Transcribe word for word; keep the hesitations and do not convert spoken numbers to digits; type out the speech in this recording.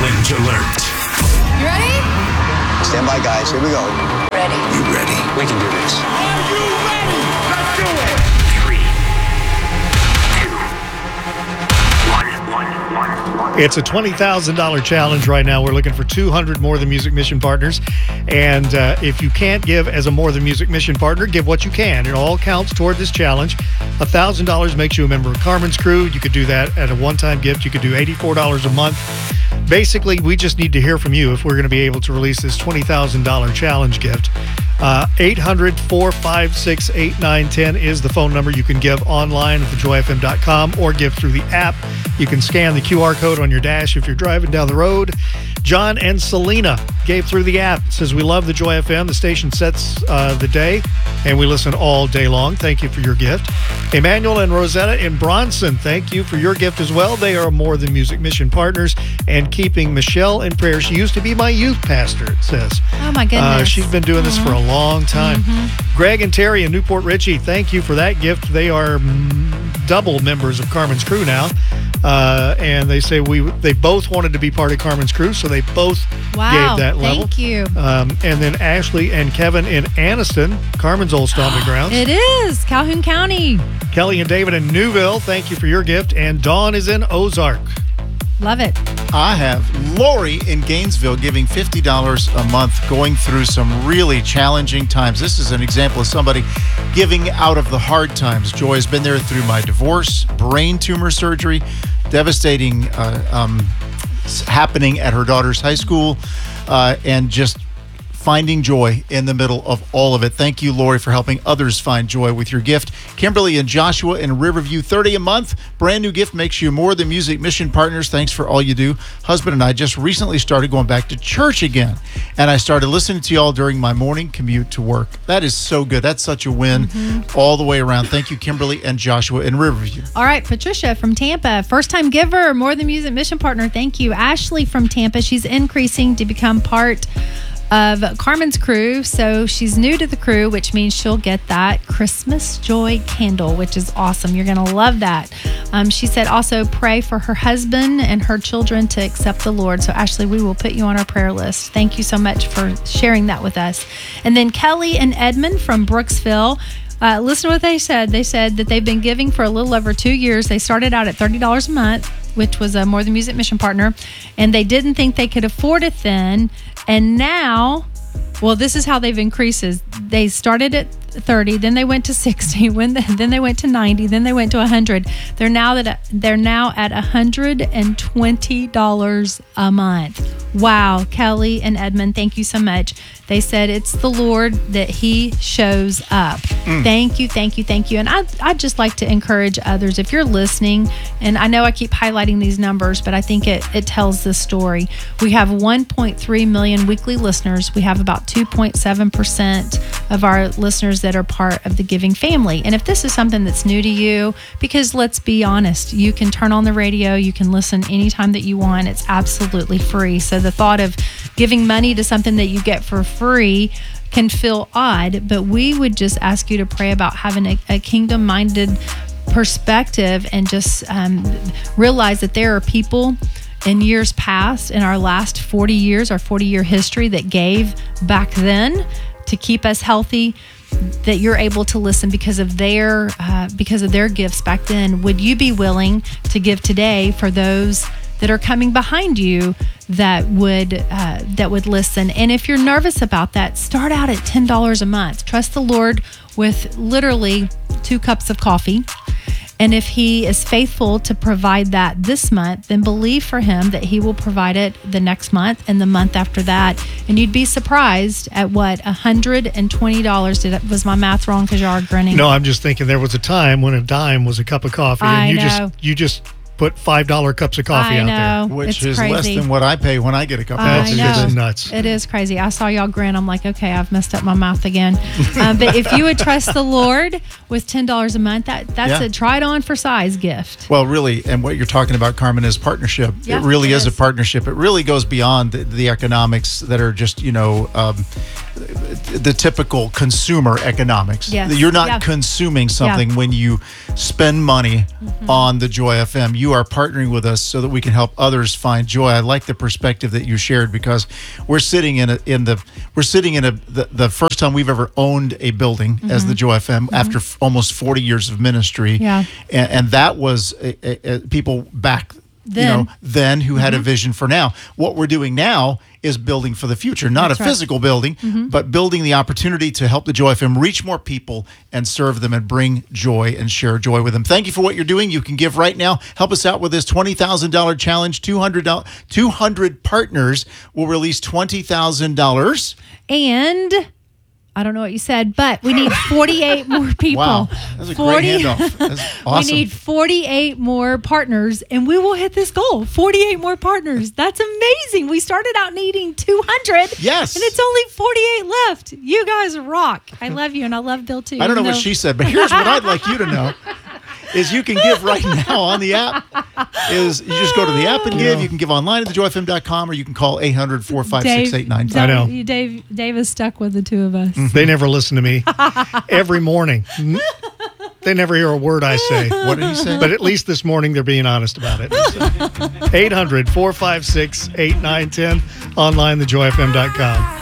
Challenge alert. You ready? Stand by, guys. Here we go. Ready. You ready? We can do this. Are you ready? Let's do it. Three, two, one, one, one, one. It's a twenty thousand dollars challenge right now. We're looking for two hundred More Than Music Mission partners. And uh, if you can't give as a More Than Music Mission partner, give what you can. It all counts toward this challenge. one thousand dollars makes you a member of Carmen's Crew. You could do that at a one-time gift. You could do eighty-four dollars a month. Basically, we just need to hear from you if we're going to be able to release this twenty thousand dollars challenge gift. Uh, eight hundred, four five six, eight nine one zero is the phone number. You can give online at the joy f m dot com or give through the app. You can scan the Q R code on your dash if you're driving down the road. John and Selena gave through the app. It says, we love the Joy F M. The station sets uh, the day, and we listen all day long. Thank you for your gift. Emmanuel and Rosetta in Bronson, thank you for your gift as well. They are More Than Music Mission partners and keeping Michelle in prayer. She used to be my youth pastor, it says. Oh, my goodness. Uh, she's been doing this Aww. for a long time. Mm-hmm. Greg and Terry in Newport Richey, thank you for that gift. They are mm, double members of Carmen's Crew now. Uh, and they say we they both wanted to be part of Carmen's Crew, so they both Wow, gave that level. Thank you. Um, and then Ashley and Kevin in Anniston, Carmen's old stomping grounds. It is Calhoun County. Kelly and David in Newville, thank you for your gift. And Dawn is in Ozark. Love it. I have Lori in Gainesville giving fifty dollars a month, going through some really challenging times. This is an example of somebody giving out of the hard times. Joy has been there through my divorce, brain tumor surgery, devastating uh, um, happening at her daughter's high school, uh, and just finding joy in the middle of all of it. Thank you, Lori, for helping others find joy with your gift. Kimberly and Joshua in Riverview, thirty a month. Brand new gift makes you More Than Music Mission partners. Thanks for all you do. Husband and I just recently started going back to church again, and I started listening to y'all during my morning commute to work. That is so good. That's such a win mm-hmm. all the way around. Thank you, Kimberly and Joshua in Riverview. All right, Patricia from Tampa, first-time giver, More Than Music Mission partner. Thank you. Ashley from Tampa, she's increasing to become part of Carmen's Crew. So she's new to the crew, which means she'll get that Christmas Joy candle, which is awesome. You're going to love that. Um, she said also pray for her husband and her children to accept the Lord. So Ashley, we will put you on our prayer list. Thank you so much for sharing that with us. And then Kelly and Edmund from Brooksville. Uh, listen to what they said. They said that they've been giving for a little over two years. They started out at thirty dollars a month, which was a More Than Music Mission partner, and they didn't think they could afford it then. And now, well, this is how they've increased. They started at thirty, then they went to sixty, when the, then they went to ninety, then they went to one hundred. They're now that they're now at one hundred twenty dollars a month. Wow, Kelly and Edmund, thank you so much. They said it's the Lord that He shows up. Mm. Thank you, thank you, thank you. And I, I'd just like to encourage others, if you're listening, and I know I keep highlighting these numbers, but I think it, it tells the story. We have one point three million weekly listeners. We have about two point seven percent of our listeners that are part of the giving family. And if this is something that's new to you, because let's be honest, you can turn on the radio, you can listen anytime that you want. It's absolutely free. So the thought of giving money to something that you get for free can feel odd, but we would just ask you to pray about having a, a kingdom-minded perspective and just um, realize that there are people in years past, in our last forty years, our forty-year history, that gave back then to keep us healthy, that you're able to listen because of their uh, because of their gifts back then. Would you be willing to give today for those that are coming behind you that would uh, that would listen? And if you're nervous about that, start out at ten dollars a month. Trust the Lord with literally two cups of coffee. And if He is faithful to provide that this month, then believe for Him that He will provide it the next month and the month after that. And you'd be surprised at what one hundred twenty dollars did. Was my math wrong? Because you are grinning. No, I'm just thinking there was a time when a dime was a cup of coffee, I and you know. just you just put five dollar cups of coffee I out know. there. Which It's is crazy. less than what I pay when I get a cup of I That's coffee. know. just nuts. It is crazy. I saw y'all grin. I'm like, okay, I've messed up my mouth again. um, but if you would trust the Lord with ten dollars a month, that that's Yeah. a try it on for size gift. Well, really, and what you're talking about, Carmen, is partnership. Yeah, it really it is. is. a partnership. It really goes beyond the, the economics that are just, you know, um, the typical consumer economics. Yes. You're not Yeah. consuming something Yeah. when you spend money Mm-hmm. on the Joy F M. You you are partnering with us so that we can help others find joy. I like the perspective that you shared, because we're sitting in a, in the we're sitting in a the, the first time we've ever owned a building mm-hmm. as the Joy F M mm-hmm. after f- almost forty years of ministry. Yeah. And, and that was a, a, a, people back then. you know then who mm-hmm. had a vision for now. What we're doing now is building for the future, not That's a right. physical building, mm-hmm. but building the opportunity to help the Joy F M reach more people and serve them and bring joy and share joy with them. Thank you for what you're doing. You can give right now. Help us out with this twenty thousand dollars challenge. two hundred, two hundred partners will release twenty thousand dollars. And I don't know what you said, but we need forty-eight more people. Wow, that's a forty great handoff. That's awesome. We need forty-eight more partners, and we will hit this goal. forty-eight more partners. That's amazing. We started out needing two hundred. Yes. And it's only forty-eight left. You guys rock. I love you, and I love Bill, too. I don't know even what though- she said, but here's what I'd like you to know. Is you can give right now on the app. Is you just go to the app and give. You can give online at the joy f m dot com, or you can call eight hundred, four five six, eight nine five. I know. Dave, Dave, Dave is stuck with the two of us. They never listen to me. Every morning. They never hear a word I say. What did he say? But at least this morning they're being honest about it. eight hundred, four five six, eight nine one zero. Online, the joy f m dot com.